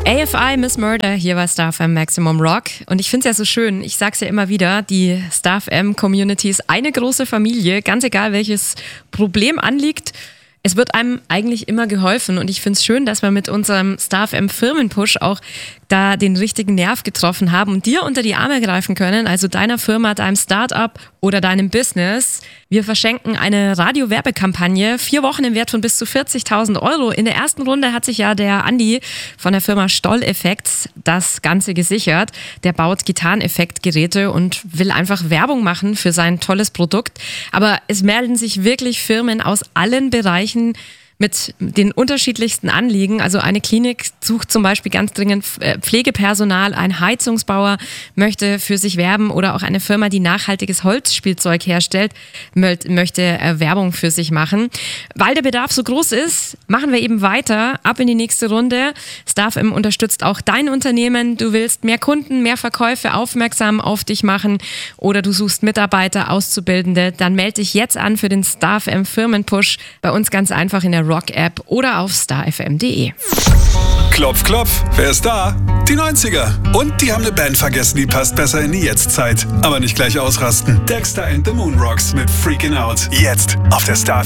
AFI Miss Murder hier bei StarFM Maximum Rock. Und ich finde es ja so schön, ich sag's ja immer wieder, die StarFM-Community ist eine große Familie, ganz egal welches Problem anliegt. Es wird einem eigentlich immer geholfen und ich finde es schön, dass wir mit unserem StarFM Firmenpush auch da den richtigen Nerv getroffen haben und dir unter die Arme greifen können, also deiner Firma, deinem Startup oder deinem Business. Wir verschenken eine Radio-Werbekampagne, 4 Wochen im Wert von bis zu 40.000 Euro. In der ersten Runde hat sich ja der Andi von der Firma Stoll Effects das Ganze gesichert. Der baut Gitarreneffektgeräte und will einfach Werbung machen für sein tolles Produkt. Aber es melden sich wirklich Firmen aus allen Bereichen mit den unterschiedlichsten Anliegen. Also eine Klinik sucht zum Beispiel ganz dringend Pflegepersonal, ein Heizungsbauer möchte für sich werben oder auch eine Firma, die nachhaltiges Holzspielzeug herstellt, möchte Werbung für sich machen. Weil der Bedarf so groß ist, machen wir eben weiter. Ab in die nächste Runde. StarFM unterstützt auch dein Unternehmen. Du willst mehr Kunden, mehr Verkäufe, aufmerksam auf dich machen oder du suchst Mitarbeiter, Auszubildende. Dann melde dich jetzt an für den StarFM Firmenpush. Bei uns ganz einfach in der Rock-App oder auf starfm.de. Klopf, klopf, wer ist da? Die 90er. Und die haben eine Band vergessen, die passt besser in die Jetztzeit. Aber nicht gleich ausrasten. Dexter and the Moonrocks mit Freaking Out. Jetzt auf der StarFM.